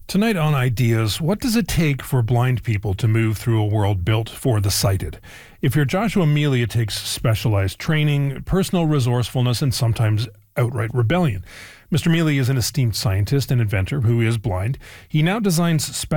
Tonight on Ideas, what does it take for blind people to move through a world built for the sighted? If you're Joshua Mealy, it takes specialized training, personal resourcefulness, and sometimes outright rebellion. Mr. Mealy is an esteemed scientist and inventor who is blind. He now designs special